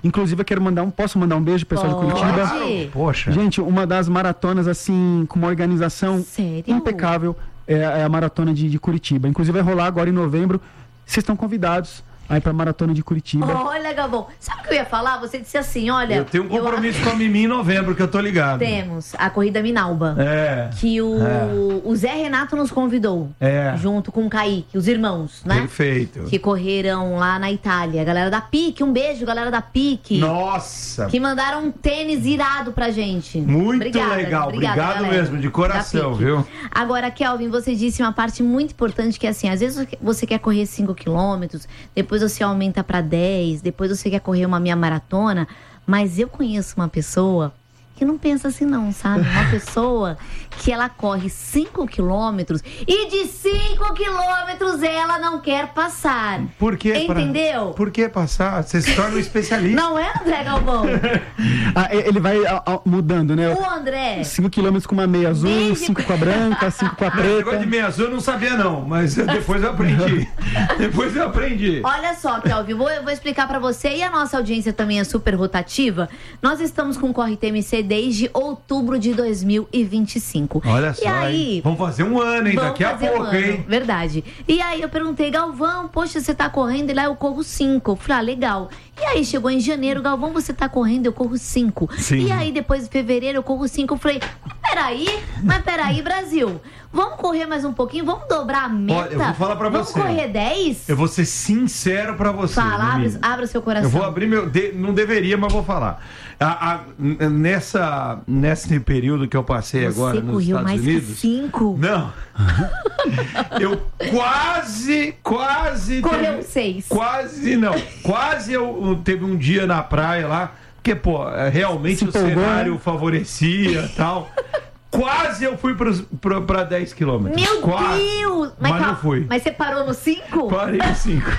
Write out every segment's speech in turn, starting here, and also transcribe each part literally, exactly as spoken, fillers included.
Inclusive, eu quero mandar um... Posso mandar um beijo pro pessoal Pode. de Curitiba? Pode. Poxa. Gente, uma das maratonas, assim, com uma organização Sério? impecável, é, é a maratona de, de Curitiba. Inclusive, vai rolar agora em novembro. Vocês estão convidados aí pra maratona de Curitiba. Olha, Galvão, sabe o que eu ia falar? Você disse assim, olha... Eu tenho um compromisso eu... com a Mimi em novembro, que eu tô ligado. Temos a Corrida Minalba. É. Que o, é. o Zé Renato nos convidou. É. Junto com o Kaique, os irmãos, né? Perfeito. Que correram lá na Itália. A galera da Pique, um beijo, galera da Pique. Nossa! Que mandaram um tênis irado pra gente. Muito obrigada, legal, obrigada, obrigado galera, mesmo, de coração, viu? Agora, Kelvin, você disse uma parte muito importante que é assim, às vezes você quer correr cinco quilômetros, depois você aumenta pra dez, depois você quer correr uma meia maratona, mas eu conheço uma pessoa que não pensa assim não, sabe? Uma pessoa que ela corre cinco quilômetros e de cinco quilômetros ela não quer passar. Por que? Entendeu? Pra... Por que passar? Você se torna um especialista. Não é, André Galvão? Ah, ele vai a, a, mudando, né? O André. cinco quilômetros com uma meia azul, cinco com a branca, cinco com a preta. Esse negócio de meia azul eu não sabia não, mas depois eu aprendi. Depois eu aprendi. Olha só, Kelvin, vou, eu vou explicar pra você, e a nossa audiência também é super rotativa. Nós estamos com o Corre T M C desde outubro de dois mil e vinte e cinco. Olha só, e aí, hein? Vamos fazer um ano, hein? Daqui a pouco, um hein? Verdade. E aí eu perguntei, Galvão, poxa, você tá correndo? E lá eu corro cinco. Eu falei, ah, legal. E aí chegou em janeiro, Galvão, você tá correndo? Eu corro cinco. Sim. E aí depois de fevereiro eu corro cinco. Eu falei, peraí, mas peraí, Brasil. Vamos correr mais um pouquinho? Vamos dobrar a meta? Olha, eu vou falar pra Vamos você. Vamos correr dez? Eu vou ser sincero pra você. Fala, abre, menina. abre o seu coração. Eu vou abrir meu... De... Não deveria, mas vou falar. A, a, nessa, nesse período que eu passei você agora nos correu Estados mais Unidos... Que cinco? Não. Eu quase, quase... Correu teve, seis. Quase, não. Quase eu, eu teve um dia na praia lá, porque, pô, realmente Se o empolgou, cenário né? favorecia e tal... Quase eu fui para dez quilômetros. Meu Quase. Deus! Mas, mas cal... não fui. Mas você parou no cinco? Parei no cinco.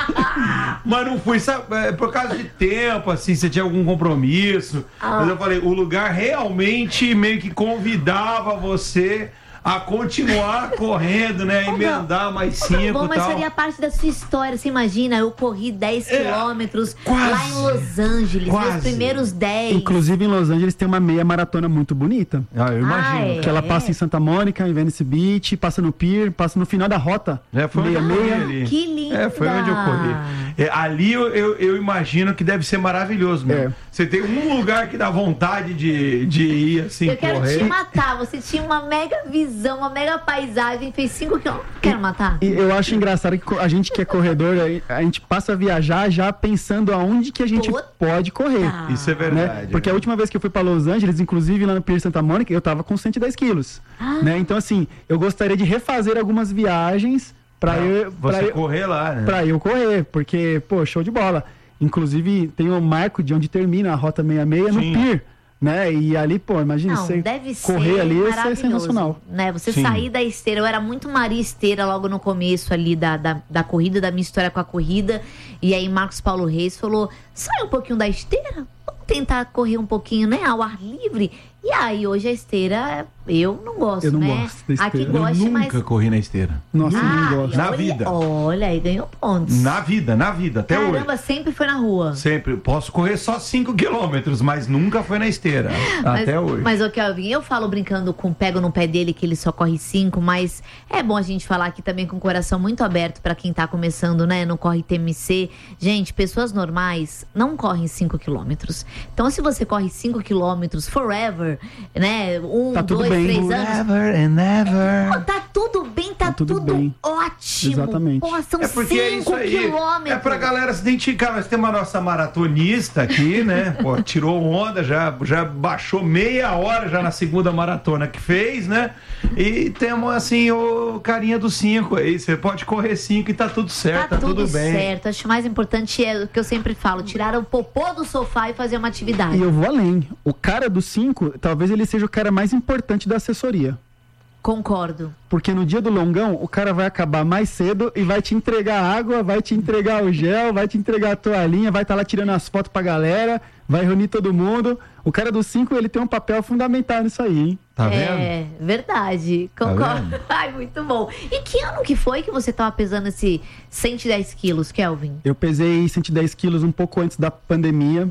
Mas não fui, sabe? É, por causa de tempo, assim, você tinha algum compromisso. Ah. Mas eu falei, o lugar realmente meio que convidava você a continuar correndo, né? Emendar mais cinco e tal. Mas seria parte da sua história. Você imagina, eu corri dez quilômetros é, lá em Los Angeles, quase. Meus primeiros dez. Inclusive, em Los Angeles tem uma meia maratona muito bonita. Ah, eu imagino. Ah, é? Que ela passa em Santa Mônica, em Venice Beach, passa no Pier, passa no final da rota. É, foi meia, onde eu meia. corri ali. Que linda! É, foi onde eu corri. É, ali eu, eu, eu imagino que deve ser maravilhoso mesmo. É. Você tem um lugar que dá vontade de, de ir assim, eu quero correr. te matar. Você tinha uma mega visão, uma mega paisagem, fez cinco quilômetros. Quero matar. E eu acho engraçado que a gente que é corredor, a gente passa a viajar já pensando aonde que a gente Puta. pode correr. Isso é Né? verdade. Porque é. a última vez que eu fui para Los Angeles, inclusive lá no Pier Santa Mônica, eu tava com cento e dez quilos. Ah. Né? Então, assim, eu gostaria de refazer algumas viagens para eu, pra Você eu, correr lá, né? pra eu correr, porque, pô, show de bola. Inclusive, tem o marco de onde termina a Rota sessenta e seis no Sim. Pier. Né? E ali, pô, imagina Não, você deve correr ser ali, isso é maravilhoso, sensacional. Né? Você Sim. sair da esteira, eu era muito Maria Esteira logo no começo ali da, da, da corrida, da minha história com a corrida. E aí Marcos Paulo Reis falou, sai um pouquinho da esteira, vamos tentar correr um pouquinho, né, ao ar livre. E aí, hoje a esteira, eu não gosto, Eu não né? gosto da esteira. Aqui Eu goste, Nunca mas... corri na esteira. Nossa, eu Ah, não gosto. Na olha, vida. Olha, aí ganhou pontos. Na vida, na vida, até hoje. Caramba, sempre foi na rua. Sempre. Posso correr só cinco quilômetros, mas nunca foi na esteira. Mas, até hoje. Mas, ô Kelvin, eu falo brincando com pego no pé dele que ele só corre cinco, mas é bom a gente falar aqui também com o coração muito aberto pra quem tá começando, né, no Corre T M C. Gente, pessoas normais não correm cinco quilômetros. Então, se você corre cinco quilômetros forever, né, um, Tá tudo dois, bem. três anos... Never and never. Pô, tá tudo bem, tá, Tá tudo tudo, bem. ótimo. Exatamente. Pô, são É porque é isso cinco aí. quilômetros. É pra galera se identificar. Nós temos a nossa maratonista aqui, né? Pô, tirou onda, já, já baixou meia hora já na segunda maratona que fez, né? E temos, assim, o carinha do cinco aí. Você pode correr cinco e tá tudo certo, tá, Tá tudo, tudo bem. certo. Acho que o mais importante é o que eu sempre falo: tirar o popô do sofá e fazer uma atividade. E eu vou além. O cara do cinco, talvez ele seja o cara mais importante da assessoria. Concordo. Porque no dia do longão, o cara vai acabar mais cedo e vai te entregar água, vai te entregar o gel, vai te entregar a toalhinha, vai estar lá tirando as fotos pra galera, vai reunir todo mundo. O cara do cinco, ele tem um papel fundamental nisso aí, hein? Tá vendo? É, verdade. Concordo. vendo? Ai, muito bom. E que ano que foi que você tava pesando esse cento e dez quilos, Kelvin? Eu pesei cento e dez quilos um pouco antes da pandemia.